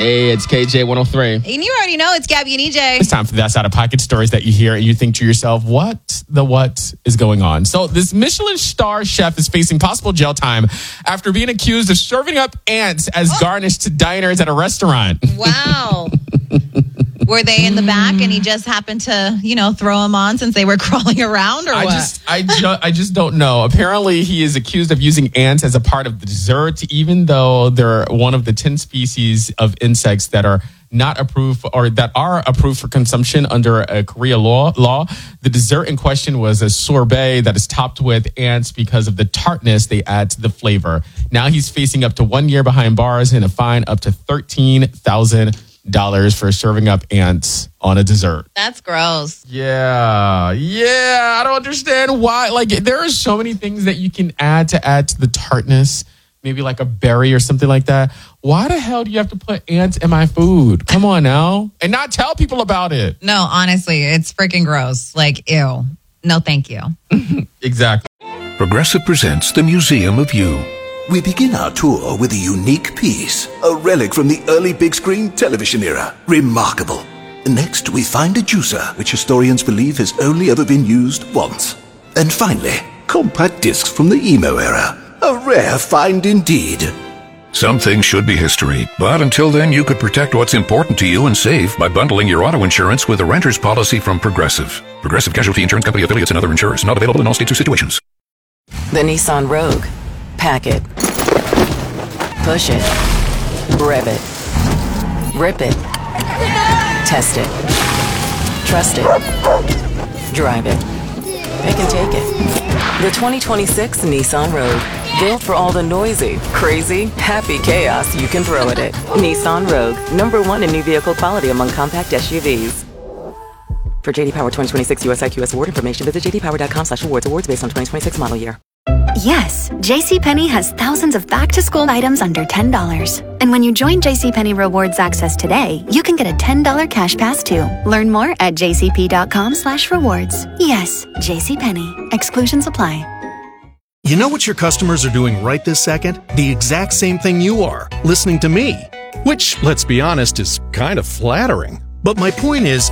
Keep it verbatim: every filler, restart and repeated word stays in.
Hey, it's K J one oh three. And you already know it's Gabby and E J. It's time for the That's Out of Pocket stories that you hear and you think to yourself, what the what is going on? So this Michelin star chef is facing possible jail time after being accused of serving up ants as oh. garnish to diners at a restaurant. Wow. Were they in the back and he just happened to, you know, throw them on since they were crawling around or I what? Just, I, ju- I just don't know. Apparently, he is accused of using ants as a part of the dessert, even though they're one of the ten species of insects that are not approved or that are approved for consumption under a Korea law. law. The dessert in question was a sorbet that is topped with ants because of the tartness they add to the flavor. Now he's facing up to one year behind bars and a fine up to thirteen thousand dollars for serving up ants on a dessert. That's gross. Yeah. Yeah. I don't understand why. Like, there are so many things that you can add to add to the tartness. Maybe like a berry or something like that. Why the hell do you have to put ants in my food? Come on now. And not tell people about it. No, honestly, it's freaking gross. Like, ew. No, thank you. Exactly. Progressive presents The Museum of You. We begin our tour with a unique piece, a relic from the early big screen television era. Remarkable. Next, we find a juicer, which historians believe has only ever been used once. And finally, compact discs from the emo era. A rare find indeed. Some things should be history, but until then, you could protect what's important to you and save by bundling your auto insurance with a renter's policy from Progressive. Progressive Casualty Insurance Company affiliates and other insurers. Not available in all states or situations. The Nissan Rogue. Pack it. Push it. Rev it. Rip it. Test it. Trust it. Drive it. Pick and take it. The twenty twenty-six Nissan Rogue. Built for all the noisy, crazy, happy chaos you can throw at it. Nissan Rogue. Number one in new vehicle quality among compact S U Vs. For J D Power twenty twenty-six U S I Q S award information, visit jdpower.com slash awards. Awards based on twenty twenty-six model year. Yes, JCPenney has thousands of back-to-school items under ten dollars. And when you join JCPenney Rewards Access today, you can get a ten dollars cash pass too. Learn more at jcp.com slash rewards. Yes, JCPenney. Exclusions apply. You know what your customers are doing right this second? The exact same thing you are, listening to me. Which, let's be honest, is kind of flattering. But my point is,